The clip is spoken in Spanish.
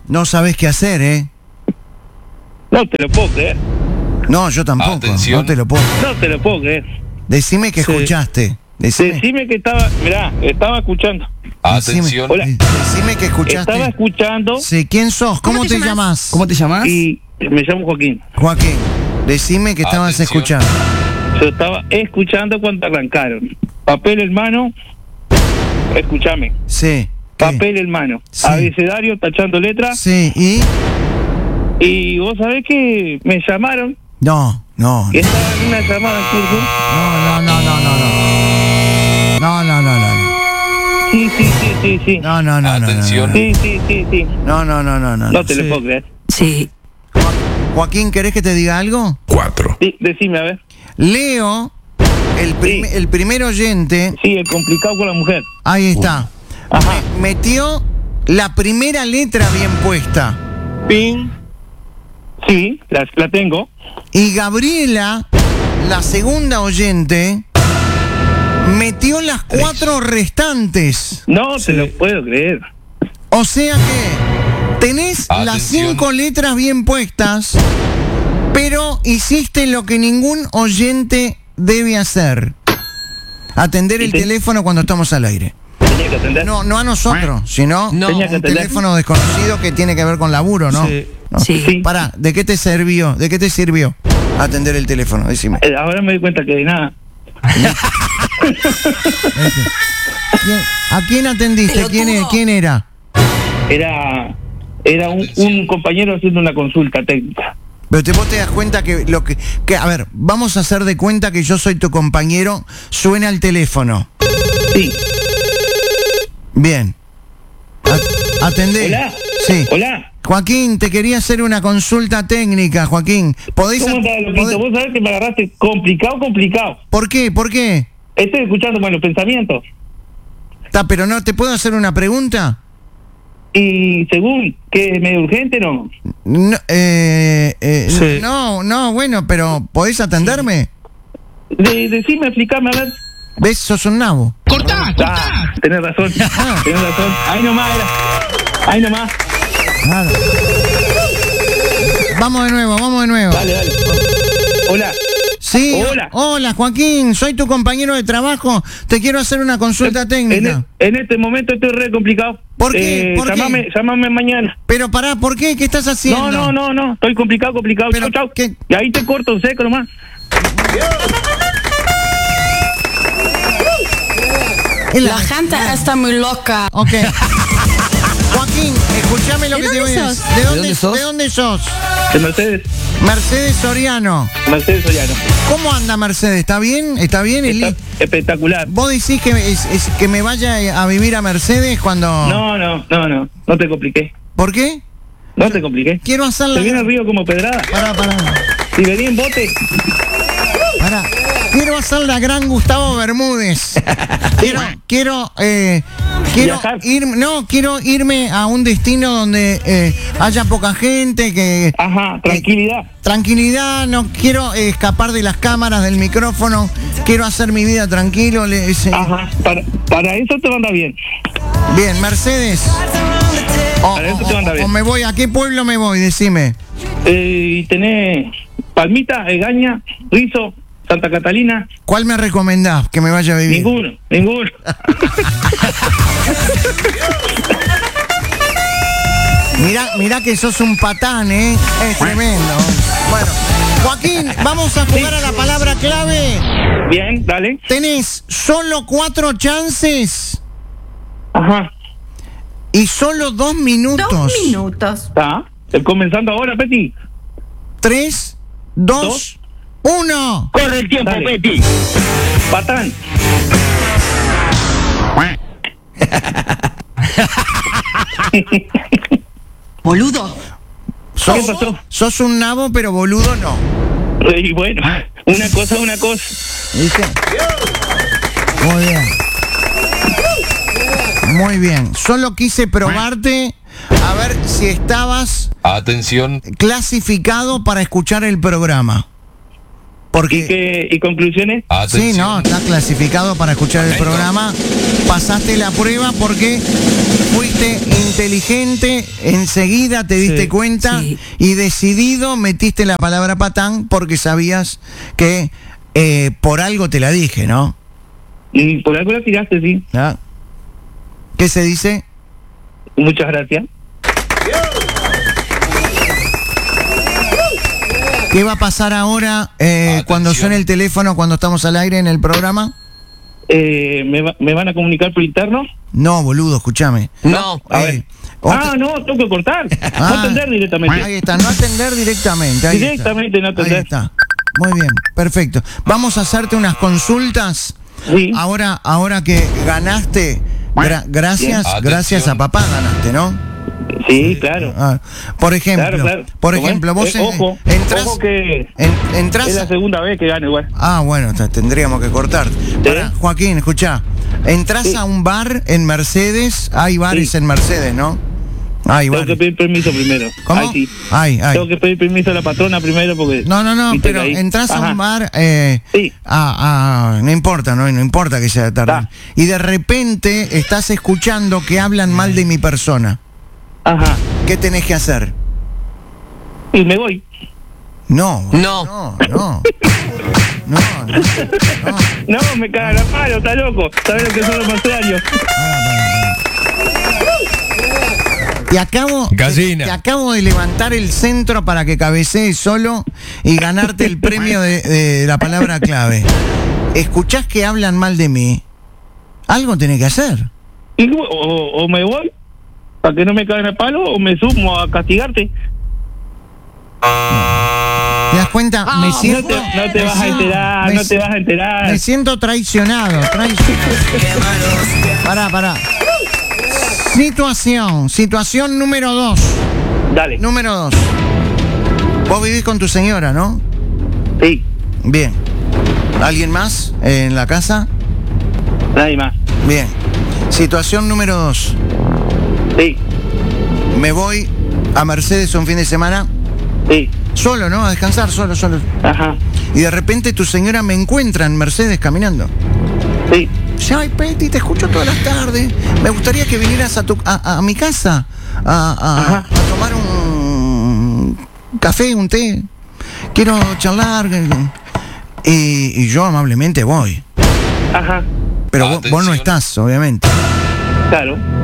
No sabés qué hacer, ¿eh? No te lo puedo creer. No, yo tampoco. Atención. No te lo puedo. No te lo puedo creer. Decime que Sí. escuchaste. Decime que estaba... Mirá, estaba escuchando. Atención. Hola. Decime que escuchaste. Estaba escuchando Sí, ¿quién sos? ¿Cómo te llamas? ¿Cómo te llamas? y me llamo Joaquín. Joaquín, decime que estabas Atención. escuchando. Yo estaba escuchando cuando arrancaron. Papel en mano. Escúchame. Sí. ¿qué? Papel en mano. Sí. Abecedario, tachando letras. Sí, ¿y? Y vos sabés que me llamaron. No. Que estaba en una llamada en curso. No. Sí. No. Atención. Sí. No. No te Sí. lo puedo creer. Sí. Joaquín, ¿querés que te diga algo? 4. Sí, decime, a ver. Leo, el primer oyente, Sí, el complicado con la mujer. ahí está, Ajá. metió la primera letra bien puesta. Pin. Sí, la tengo. Y Gabriela, la segunda oyente, metió las 4 restantes. No te lo puedo creer. O sea que tenés las Atención. 5 letras bien puestas, pero hiciste lo que ningún oyente debe hacer. Atender el teléfono cuando estamos al aire. Tenía que atender. No a nosotros, sino No. Tenía que un atender. teléfono desconocido que tiene que ver con laburo, ¿no? Sí. No. Sí. Sí. Pará, ¿de qué te sirvió? ¿De qué te sirvió atender el teléfono? Decime. Ahora me doy cuenta que de nada. ¿A quién atendiste? ¿Quién era? Era un compañero haciendo una consulta técnica. Pero vos te das cuenta que a ver, vamos a hacer de cuenta que yo soy tu compañero, suena el teléfono. Sí. Bien. Atendé. Hola. Sí. Hola. Joaquín, te quería hacer una consulta técnica, Joaquín. ¿Podés? ¿Cómo estás, loquito? Vos sabés que me agarraste complicado. ¿Por qué? Estoy escuchando malos pensamientos. Pero no, ¿te puedo hacer una pregunta? Y según que es medio urgente, ¿no? No, Sí. no, bueno, pero ¿podés atenderme? Decime, explícame, a ver. ¿Ves? Sos un nabo. Ah, tenés razón. Ahí nomás era. Ahí nomás. Claro. Vamos de nuevo. Dale. Hola. Sí. Hola. Joaquín, soy tu compañero de trabajo. Te quiero hacer una consulta técnica. En este momento estoy re complicado. ¿Por qué? ¿Por qué? Llámame mañana. Pero pará, ¿por qué? ¿Qué estás haciendo? No. Estoy complicado. Pero, Chau. ¿qué? Y ahí te corto en seco nomás. La gente está muy loca. Ok. Joaquín, escúchame lo ¿De que te dónde voy a sos? decir. ¿De dónde sos? ¿De dónde sos? De Mercedes Soriano. Soriano. ¿Cómo anda Mercedes? ¿Está bien? ¿Está bien? Está espectacular. ¿Vos decís que me vaya a vivir a Mercedes cuando...? No te compliqué. ¿Por qué? No te compliqué. Quiero hacer Te viene el río como pedrada. Pará. Si vení en bote. Quiero hacer la gran Gustavo Bermúdez. Quiero Viajar. quiero irme a un destino donde haya poca gente, que Ajá, tranquilidad. tranquilidad, no quiero escapar de las cámaras, del micrófono, quiero hacer mi vida tranquilo. Ajá, para eso te manda bien. Bien, Mercedes. Para eso te manda bien. O me voy, ¿a qué pueblo me voy? Decime. Y tenés Palmita, Egaña, Rizo, Santa Catalina. ¿Cuál me recomendás que me vaya a vivir? Ninguno. Mirá que sos un patán, ¿eh? Es tremendo. Bueno, Joaquín, vamos a jugar a la palabra clave. Bien, dale. Tenés solo 4 chances Ajá. y solo 2 minutos. 2 minutos. Está. Estoy comenzando ahora, Peti. 3, 2, 1. Corre el tiempo, Peti. Patán. Boludo. ¿Qué pasó? Sos un nabo, pero boludo no. Y bueno, una cosa. ¿Viste? Muy bien. Muy bien. Solo quise probarte a ver si estabas Atención. clasificado para escuchar el programa. Porque ¿Y conclusiones? Atención. sí, no, estás clasificado para escuchar el programa. Pasaste la prueba porque fuiste fuiste inteligente, enseguida te diste cuenta y decidido metiste la palabra patán porque sabías que por algo te la dije, ¿no? Y por algo la tiraste, sí. ¿Ah? ¿Qué se dice? Muchas gracias. ¿Qué va a pasar ahora cuando suene el teléfono, cuando estamos al aire en el programa? ¿Me van a comunicar por interno? No, boludo, escúchame. No. A ver. No, tengo que cortar. No atender directamente. Ahí está, no atender directamente. Ahí Directamente no atender. Ahí está. Muy bien, perfecto. Vamos a hacerte unas consultas. Sí. Ahora que ganaste, gracias a papá ganaste, ¿no? Sí, claro. Por ejemplo, Claro. vos entras, ojo que entras es la segunda vez que gano igual. bueno, tendríamos que cortar. Pará, Joaquín, escuchá. Entras a un bar en Mercedes, hay bares en Mercedes, ¿no? Tengo que pedir permiso primero. ¿Cómo? Ahí sí. Ay. Tengo que pedir permiso a la patrona primero porque... No, pero entras a un bar, sí. no importa que sea tarde. Y de repente estás escuchando que hablan mal de mi persona. Ajá. ¿Qué tenés que hacer? Y me voy. No, me cagan a palo, está loco. ¿Sabes lo que son los mercenarios? Te acabo de levantar el centro para que cabecees solo y ganarte el premio de la palabra clave. Escuchás que hablan mal de mí. Algo tenés que hacer. Y o me voy para que no me caguen a palo o me sumo a castigarte. ¿Te das cuenta? Me siento... No te vas a enterar. Me siento traicionado. Pará. Situación número 2. Dale. Número 2. Vos vivís con tu señora, ¿no? Sí. Bien. ¿Alguien más en la casa? Nadie más. Bien. Situación número 2. Sí. Me voy a Mercedes un fin de semana. Sí. Solo, ¿no? A descansar, solo. Ajá. Y de repente tu señora me encuentra en Mercedes caminando. Sí. Dice, ay, Peti, te escucho todas las tardes. Me gustaría que vinieras a mi casa a tomar un café, un té. Quiero charlar. Y yo amablemente voy. Ajá. Pero vos no estás, obviamente. Claro.